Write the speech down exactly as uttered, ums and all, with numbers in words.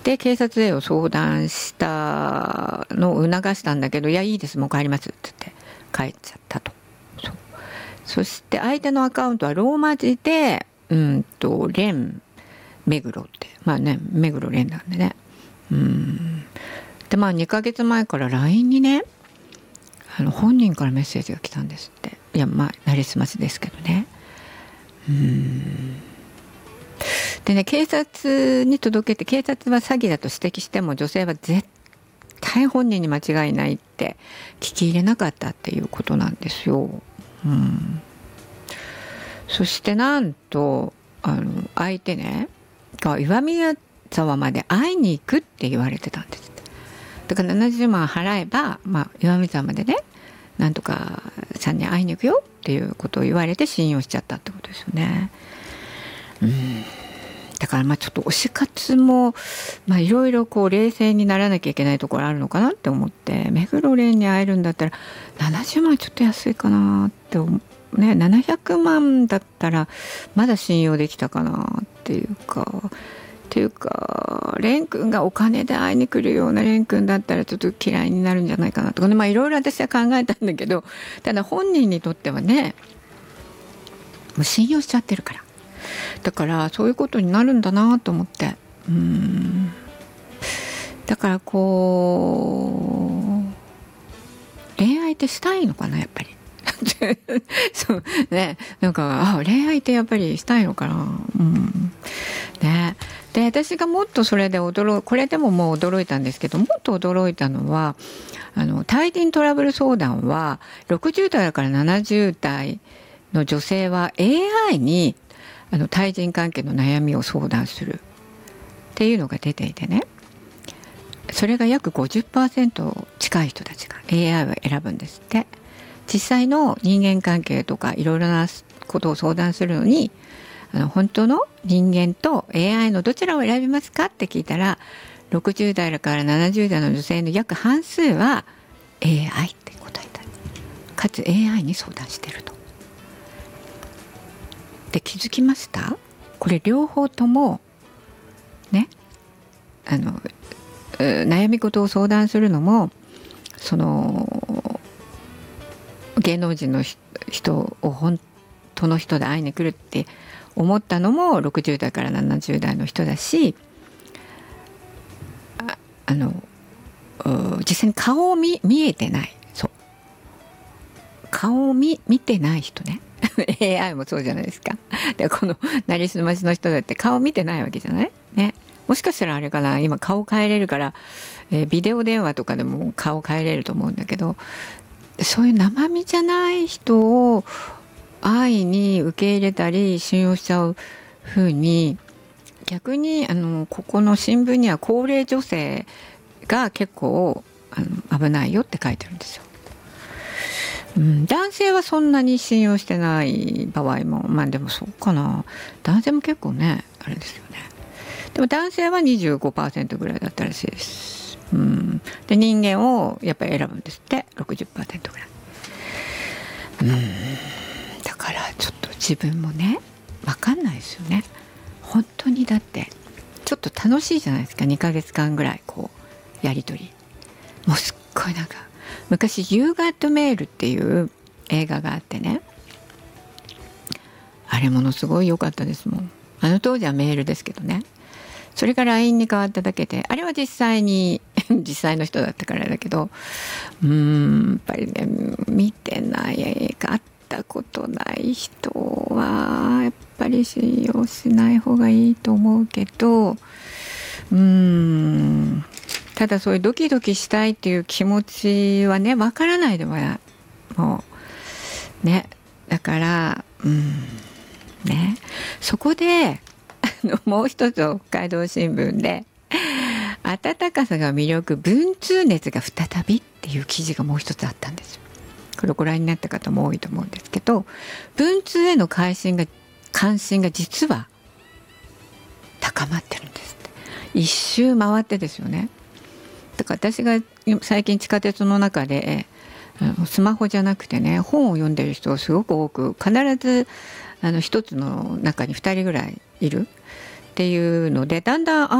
で警察へを相談したのを促したんだけど、いやいいですもう帰りますって言って帰っちゃったと。そう、そして相手のアカウントはローマ字でうんとレン目黒って、まあね目黒レンなんでね、うんでまあにかげつまえから ライン にねあの本人からメッセージが来たんですって。いやまあなりすましですけどね。うんでね、警察に届けて、警察は詐欺だと指摘しても女性は絶対本人に間違いないって聞き入れなかったっていうことなんですよ。うん、そしてなんとあの相手ね岩見沢まで会いに行くって言われてたんです。だからななじゅうまん払えば、まあ、岩見沢までねなんとかさんに会いに行くよっていうことを言われて信用しちゃったってことですよね。うんだからまあちょっと推し活もいろいろこう冷静にならなきゃいけないところあるのかなって思って、目黒蓮に会えるんだったらななじゅうまんちょっと安いかなって思うね。ななひゃくまんだったらまだ信用できたかなっていうかっていうか蓮くんがお金で会いに来るような蓮くんだったらちょっと嫌いになるんじゃないかなとかね、まあいろいろ私は考えたんだけど、ただ本人にとってはねもう信用しちゃってるから、だからそういうことになるんだなと思って、うーんだからこう恋愛ってしたいのかなやっぱりそうね、なんかあ恋愛ってやっぱりしたいのかな、うんね。で私がもっとそれで驚これでももう驚いたんですけど、もっと驚いたのはあの対人トラブル相談はろくじゅうだいからななじゅうだいの女性は エーアイ にあの対人関係の悩みを相談するっていうのが出ていてね、それが約 ごじゅっパーセント 近い人たちが エーアイ を選ぶんですって。実際の人間関係とかいろいろなことを相談するのにあの本当の人間と エーアイ のどちらを選びますかって聞いたら、ろくじゅうだいからななじゅうだいの女性の約半数は エーアイ って答えた。かつ エーアイ に相談してると。で気づきました？これ両方ともねあの悩み事を相談するのもその芸能人の人を本当の人で会いに来るって思ったのもろくじゅうだいからななじゅうだいの人だし、ああの実際に顔を 見, 見えてないそう顔を 見, 見てない人ねエーアイ もそうじゃないですか。でこのなりすましの人だって顔見てないわけじゃないね。もしかしたらあれかな、今顔変えれるから、えー、ビデオ電話とかでも顔変えれると思うんだけど、そういう生身じゃない人を安易に受け入れたり信用しちゃう風に、逆にあのここの新聞には高齢女性が結構あの危ないよって書いてるんですよ。うん、男性はそんなに信用してない場合もまあでもそうかな、男性も結構ねあれですよね。でも男性は にじゅうごパーセント ぐらいだったらしいです。うん、で人間をやっぱり選ぶんですって ろくじゅっパーセント ぐらい。うんだからちょっと自分もね分かんないですよね本当に。だってちょっと楽しいじゃないですか、にかげつかんぐらいこうやり取り。もうすっごいなんか昔「You Got Mail」っていう映画があってね、あれものすごい良かったですもん。あの当時はメールですけどね、それが ライン に変わっただけで、あれは実際に実際の人だったからだけど、うーんやっぱりね見てない会ったことない人はやっぱり信用しない方がいいと思うけど、うーんただそういうドキドキしたいっていう気持ちはねわからないでもないもうね。だからうんねそこであのもう一つ北海道新聞で暖かさが魅力文通熱が再びっていう記事がもう一つあったんですよ。これご覧になった方も多いと思うんですけど、文通への関心が関心が実は高まってるんですって。一周回ってですよね。だから私が最近地下鉄の中でスマホじゃなくてね本を読んでる人がすごく多く、必ずあの一つの中にふたりぐらいいるっていうので、だんだんあ